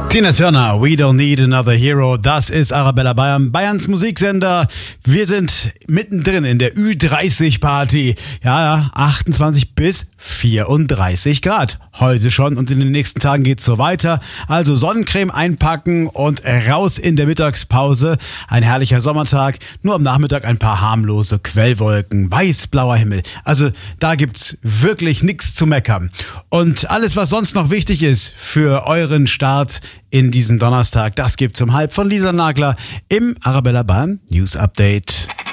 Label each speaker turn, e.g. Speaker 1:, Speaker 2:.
Speaker 1: Tina Turner, We Don't Need Another Hero, das ist Arabella Bayern, Bayerns Musiksender. Wir sind mittendrin in der Ü30-Party. Ja, 28 bis 34 Grad heute schon und in den nächsten Tagen geht's so weiter. Also Sonnencreme einpacken und raus in der Mittagspause. Ein herrlicher Sommertag, nur am Nachmittag ein paar harmlose Quellwolken, weiß-blauer Himmel. Also da gibt's wirklich nichts zu meckern. Und alles, was sonst noch wichtig ist für euren Start in diesen Donnerstag, das gibt's um 12:30 von Lisa Nagler im Arabella Bayern News Update.